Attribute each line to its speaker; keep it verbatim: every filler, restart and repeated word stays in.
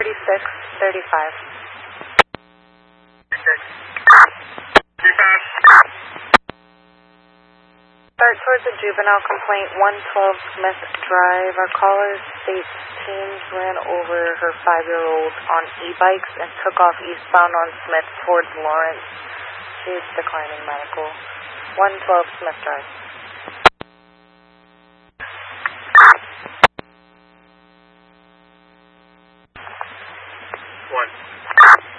Speaker 1: thirty-six thirty-five. Start towards a juvenile complaint, one twelve Smith Drive. Our caller states teens ran over her five-year-old on e-bikes and took off eastbound on Smith towards Lawrence. She is declining medical. one twelve Smith Drive.